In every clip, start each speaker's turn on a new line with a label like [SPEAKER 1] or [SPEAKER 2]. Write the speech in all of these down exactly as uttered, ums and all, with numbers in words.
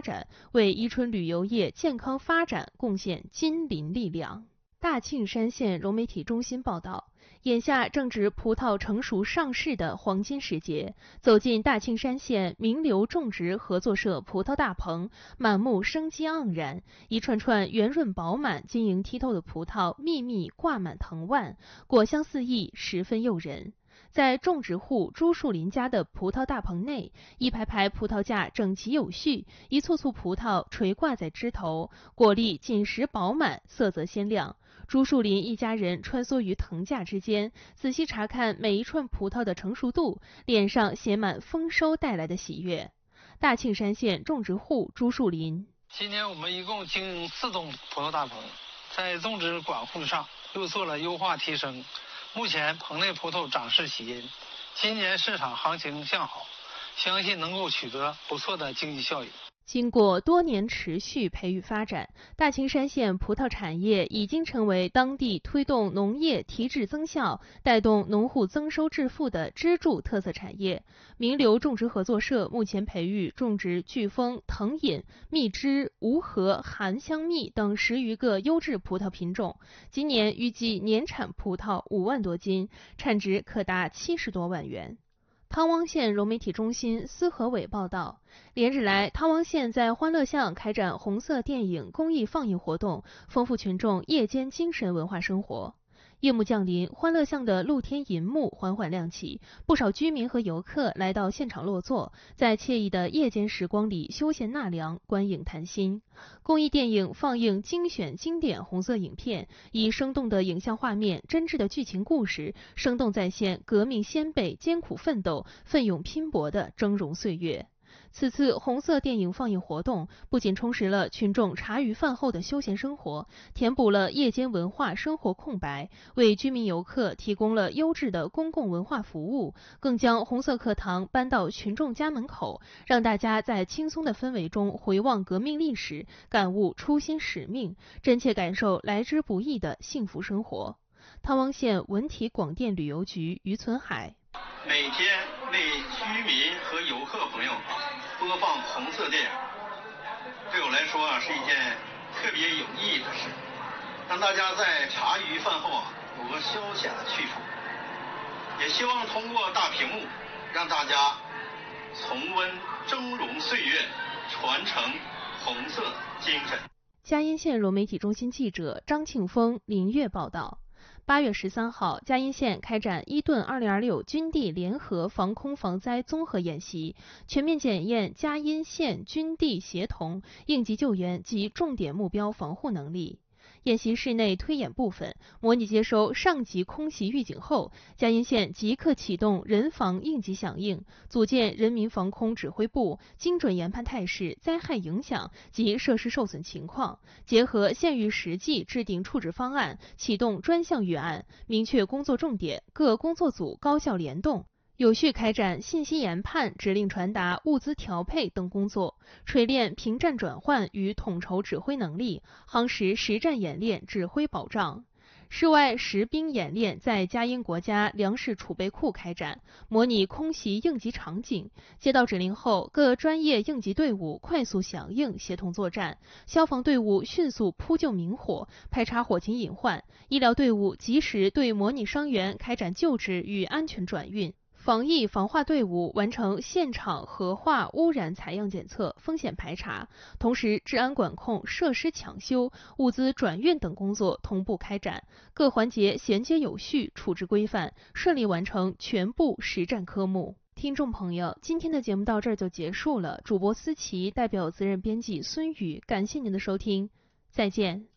[SPEAKER 1] 展，为伊春旅游业健康发展贡献金鳞力量。大庆山县融媒体中心报道，眼下正值葡萄成熟上市的黄金时节，走进大庆山县名流种植合作社葡萄大棚，满目生机盎然，一串串圆润饱满、晶莹剔透的葡萄密密挂满藤蔓，果香四溢，十分诱人。在种植户朱树林家的葡萄大棚内，一排排葡萄架整齐有序，一簇簇葡萄垂挂在枝头，果粒紧实饱满，色泽鲜亮。朱树林一家人穿梭于藤架之间，仔细查看每一串葡萄的成熟度，脸上写满丰收带来的喜悦。大庆山县种植户朱树林：
[SPEAKER 2] 今年我们一共经营四栋葡萄大棚，在种植管护上又做了优化提升。目前棚内葡萄长势喜欣，今年市场行情向好，相信能够取得不错的经济效益。
[SPEAKER 1] 经过多年持续培育发展，大庆山县葡萄产业已经成为当地推动农业提质增效、带动农户增收致富的支柱特色产业。名流种植合作社目前培育种植飓风、藤饮、蜜汁、无核、含香蜜等十余个优质葡萄品种，今年预计年产葡萄五万多斤，产值可达七十多万元。汤汪县融媒体中心司和伟报道，连日来，汤汪县在欢乐巷开展红色电影公益放映活动，丰富群众夜间精神文化生活。夜幕降临，欢乐巷的露天银幕缓缓亮起，不少居民和游客来到现场落座，在惬意的夜间时光里休闲纳凉、观影谈心。公益电影放映精选经典红色影片，以生动的影像画面、真挚的剧情故事，生动再现革命先辈艰苦奋斗、奋勇拼搏的峥嵘岁月。此次红色电影放映活动不仅充实了群众茶余饭后的休闲生活，填补了夜间文化生活空白，为居民游客提供了优质的公共文化服务，更将红色课堂搬到群众家门口，让大家在轻松的氛围中回望革命历史，感悟初心使命，真切感受来之不易的幸福生活。汤汪县文体广电旅游局于存海：
[SPEAKER 3] 每天为居民和游客朋友播放红色电影，对我来说啊是一件特别有意义的事，让大家在茶余饭后啊有个消遣的去处。也希望通过大屏幕，让大家重温峥嵘岁月，传承红色精神。
[SPEAKER 1] 嘉荫县融媒体中心记者张庆峰、林月报道。八月十三号，嘉荫县开展伊顿二零二六军地联合防空防灾综合演习，全面检验嘉荫县军地协同应急救援及重点目标防护能力。演习室内推演部分，模拟接收上级空袭预警后，嘉荫县即刻启动人防应急响应，组建人民防空指挥部，精准研判态势、灾害影响及设施受损情况，结合现遇实际制定处置方案，启动专项预案，明确工作重点，各工作组高效联动，有序开展信息研判、指令传达、物资调配等工作，锤炼平战转换与统筹指挥能力，夯实实战演练指挥保障。室外实兵演练在嘉荫国家粮食储备库开展，模拟空袭应急场景。接到指令后，各专业应急队伍快速响应，协同作战；消防队伍迅速扑救明火，排查火情隐患；医疗队伍及时对模拟伤员开展救治与安全转运。防疫防化队伍完成现场核化污染采样检测、风险排查，同时治安管控、设施抢修、物资转运等工作同步开展，各环节衔接有序、处置规范，顺利完成全部实战科目。听众朋友，今天的节目到这儿就结束了。主播思琪代表责任编辑孙宇，感谢您的收听，再见。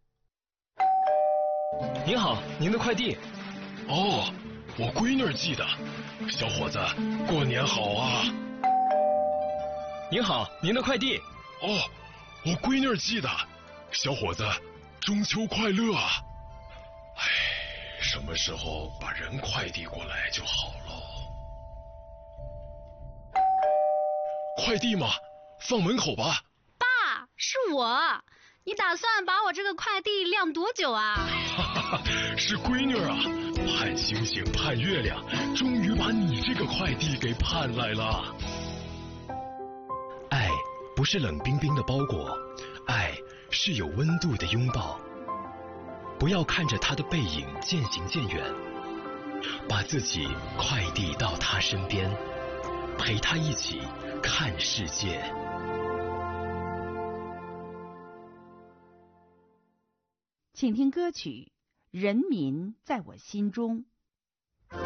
[SPEAKER 4] 您好，您的快递。
[SPEAKER 5] 哦，我闺女寄的。小伙子，过年好啊！
[SPEAKER 4] 您好，您的快递。
[SPEAKER 5] 哦，我闺女寄的。小伙子，中秋快乐啊！哎，什么时候把人快递过来就好喽？快递吗？放门口吧。
[SPEAKER 6] 爸，是我。你打算把我这个快递晾多久啊？
[SPEAKER 5] 哈哈，是闺女啊，盼星星盼月亮，终于把你这个快递给盼来了。
[SPEAKER 7] 爱不
[SPEAKER 5] 不是冷冰冰的包裹，爱是有温度的拥抱。不要看着他的背影渐行渐远，把自己快递到他身边，陪他一起看世界。
[SPEAKER 7] 请听歌曲《人民在我心中》。